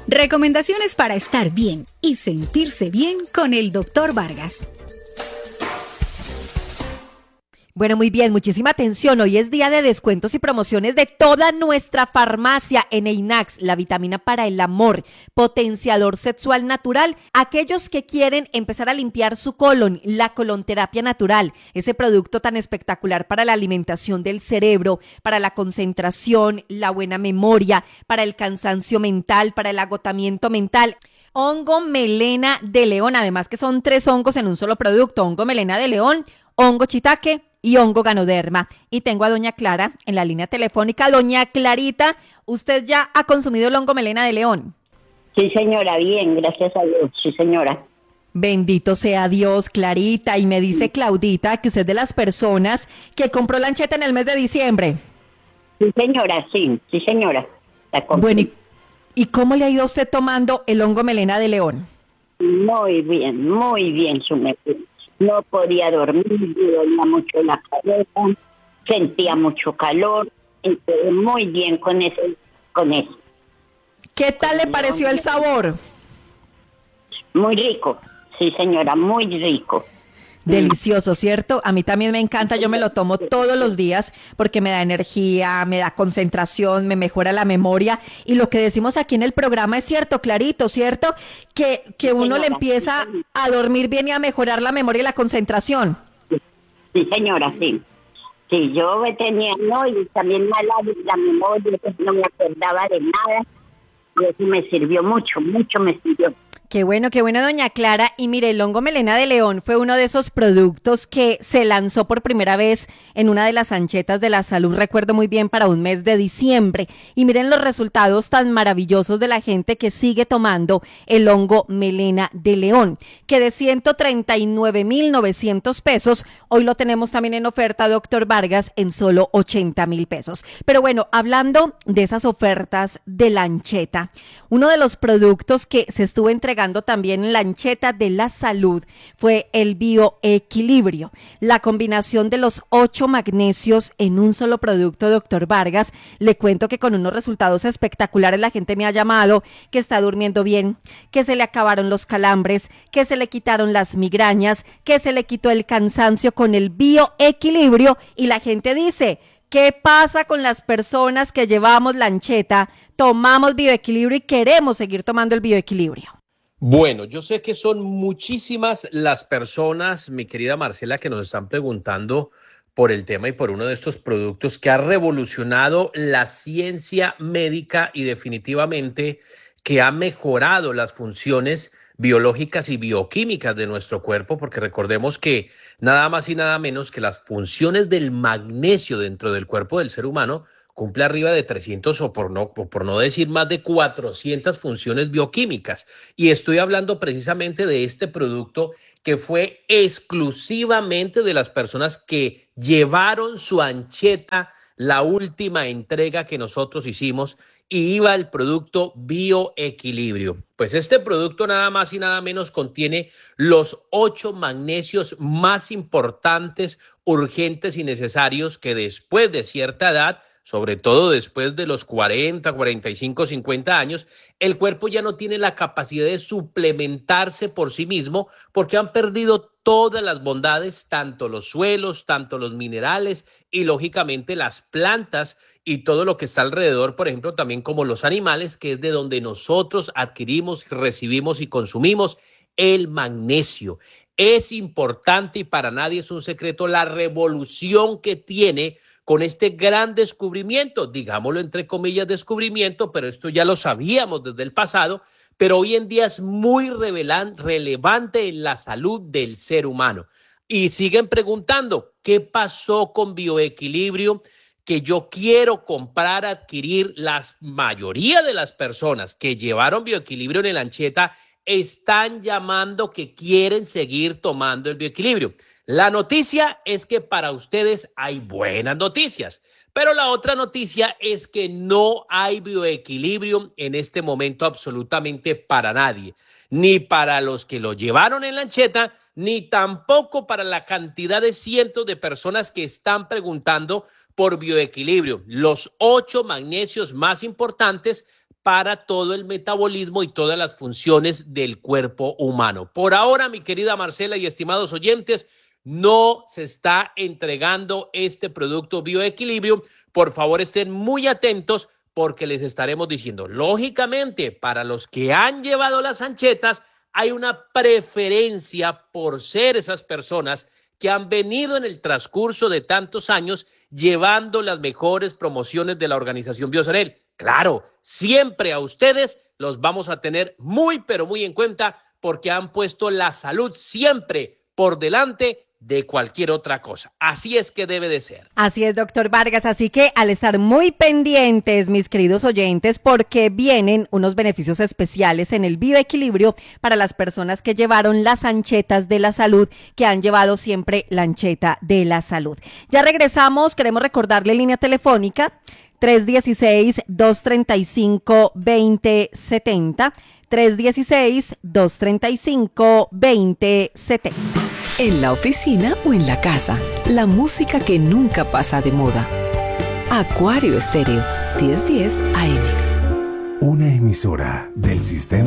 Recomendaciones para estar bien y sentirse bien con el Dr. Vargas. Bueno, muy bien, muchísima atención. Hoy es día de descuentos y promociones de toda nuestra farmacia en Einax, la vitamina para el amor, potenciador sexual natural. Aquellos que quieren empezar a limpiar su colon, la colonterapia natural, ese producto tan espectacular para la alimentación del cerebro, para la concentración, la buena memoria, para el cansancio mental, para el agotamiento mental. Hongo melena de león, además que son 3 hongos en un solo producto: hongo melena de león, hongo shiitake y hongo ganoderma. Y tengo a doña Clara en la línea telefónica. Doña Clarita, ¿usted ya ha consumido el hongo melena de león? Sí, señora, bien, gracias a Dios, sí, señora. Bendito sea Dios, Clarita. Y me dice Claudita que usted es de las personas que compró lancheta en el mes de diciembre. Sí, señora, sí, señora. Bueno, ¿y cómo le ha ido a usted tomando el hongo melena de león? Muy bien, su merced. No podía dormir, me dolía mucho la cabeza, sentía mucho calor, entonces muy bien con eso. ¿Qué tal le pareció el sabor? Muy rico, sí, señora, muy rico. Delicioso, ¿cierto? A mí también me encanta, yo me lo tomo todos los días porque me da energía, me da concentración, me mejora la memoria. Y lo que decimos aquí en el programa es cierto, Clarito, ¿cierto? Que uno señora, le empieza a dormir bien y a mejorar la memoria y la concentración. Sí, señora, sí. Sí, yo tenía, no, y también mala la memoria, pues no me acordaba de nada. Y eso me sirvió mucho me sirvió. Qué bueno, doña Clara. Y mire, el hongo melena de león fue uno de esos productos que se lanzó por primera vez en una de las anchetas de la salud, recuerdo muy bien, para un mes de diciembre. Y miren los resultados tan maravillosos de la gente que sigue tomando el hongo melena de león, que de 139,900 pesos, hoy lo tenemos también en oferta, doctor Vargas, en solo 80,000 pesos. Pero bueno, hablando de esas ofertas de la ancheta, uno de los productos que se estuvo entregando también en la ancheta de la salud fue el bioequilibrio, la combinación de los 8 magnesios en un solo producto, doctor Vargas. Le cuento que con unos resultados espectaculares la gente me ha llamado que está durmiendo bien, que se le acabaron los calambres, que se le quitaron las migrañas, que se le quitó el cansancio con el bioequilibrio. Y la gente dice: ¿qué pasa con las personas que llevamos lancheta, tomamos bioequilibrio y queremos seguir tomando el bioequilibrio? Bueno, yo sé que son muchísimas las personas, mi querida Marcela, que nos están preguntando por el tema y por uno de estos productos que ha revolucionado la ciencia médica y definitivamente que ha mejorado las funciones biológicas y bioquímicas de nuestro cuerpo, porque recordemos que nada más y nada menos que las funciones del magnesio dentro del cuerpo del ser humano cumple arriba de 300 o por no decir más de 400 funciones bioquímicas. Y estoy hablando precisamente de este producto que fue exclusivamente de las personas que llevaron su ancheta, la última entrega que nosotros hicimos, y iba el producto bioequilibrio. Pues este producto nada más y nada menos contiene los 8 magnesios más importantes, urgentes y necesarios que después de cierta edad, sobre todo después de los 40, 45, 50 años, el cuerpo ya no tiene la capacidad de suplementarse por sí mismo porque han perdido todas las bondades, tanto los suelos, tanto los minerales y lógicamente las plantas y todo lo que está alrededor, por ejemplo, también como los animales, que es de donde nosotros adquirimos, recibimos y consumimos el magnesio. Es importante y para nadie es un secreto la revolución que tiene con este gran descubrimiento, digámoslo entre comillas descubrimiento, pero esto ya lo sabíamos desde el pasado, pero hoy en día es muy relevante en la salud del ser humano. Y siguen preguntando, ¿qué pasó con bioequilibrio? Que yo quiero comprar, adquirir. La mayoría de las personas que llevaron bioequilibrio en el ancheta están llamando que quieren seguir tomando el bioequilibrio. La noticia es que para ustedes hay buenas noticias, pero la otra noticia es que no hay bioequilibrio en este momento absolutamente para nadie, ni para los que lo llevaron en lancheta, ni tampoco para la cantidad de cientos de personas que están preguntando por bioequilibrio, los 8 magnesios más importantes para todo el metabolismo y todas las funciones del cuerpo humano. Por ahora, mi querida Marcela y estimados oyentes, no se está entregando este producto bioequilibrio. Por favor, estén muy atentos porque les estaremos diciendo. Lógicamente, para los que han llevado las anchetas, hay una preferencia por ser esas personas que han venido en el transcurso de tantos años llevando las mejores promociones de la organización Bioceres. Claro, siempre a ustedes los vamos a tener muy, pero muy en cuenta porque han puesto la salud siempre por delante de cualquier otra cosa. Así es que debe de ser. Así es, doctor Vargas. Así que al estar muy pendientes, mis queridos oyentes, porque vienen unos beneficios especiales en el bioequilibrio para las personas que llevaron las anchetas de la salud, que han llevado siempre la ancheta de la salud. Ya regresamos. Queremos recordarle línea telefónica 316-235-2070. 316-235-2070. En la oficina o en la casa, la música que nunca pasa de moda. Acuario Estéreo, 1010 AM. Una emisora del Sistema